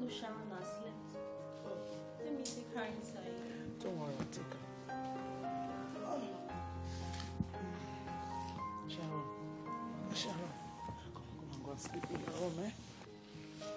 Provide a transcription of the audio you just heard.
Sharon has slept. Let me take her inside. Don't worry, I'll take her. Sharon. Come and go and sleep in your room, eh?